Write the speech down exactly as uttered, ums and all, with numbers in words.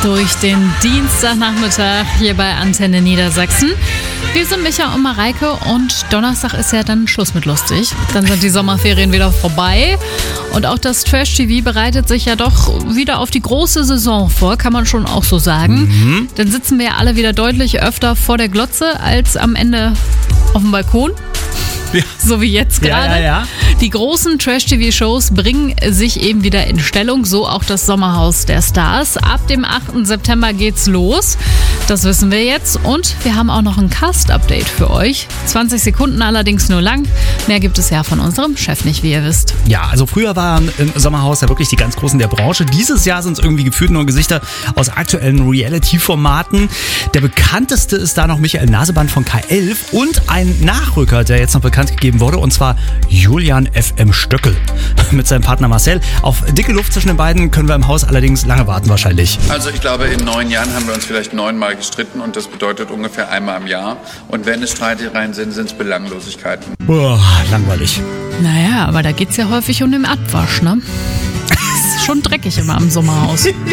durch den Dienstagnachmittag hier bei Antenne Niedersachsen. Wir sind Micha und Mareike und Donnerstag ist ja dann Schluss mit lustig. Dann sind die Sommerferien wieder vorbei und auch das Trash-T V bereitet sich ja doch wieder auf die große Saison vor, kann man schon auch so sagen. Mhm. Dann sitzen wir ja alle wieder deutlich öfter vor der Glotze als am Ende auf dem Balkon. Ja. So wie jetzt gerade. Ja, ja, ja. Die großen Trash-T V-Shows bringen sich eben wieder in Stellung, so auch das Sommerhaus der Stars. Ab dem achten September geht's los. Das wissen wir jetzt. Und wir haben auch noch ein Cast-Update für euch. zwanzig Sekunden allerdings nur lang. Mehr gibt es ja von unserem Chef nicht, wie ihr wisst. Ja, also früher waren im Sommerhaus ja wirklich die ganz Großen der Branche. Dieses Jahr sind es irgendwie gefühlt nur Gesichter aus aktuellen Reality-Formaten. Der bekannteste ist da noch Michael Naseband von K elf und ein Nachrücker, der jetzt noch bekannt gegeben wurde, und zwar Julian F M Stöckel mit seinem Partner Marcel. Auf dicke Luft zwischen den beiden können wir im Haus allerdings lange warten wahrscheinlich. Also ich glaube, in neun Jahren haben wir uns vielleicht neunmal gestritten und das bedeutet ungefähr einmal im Jahr. Und wenn es Streitereien sind, sind es Belanglosigkeiten. Boah, langweilig. Naja, aber da geht's ja häufig um den Abwasch, ne? Das ist schon dreckig immer im Sommerhaus.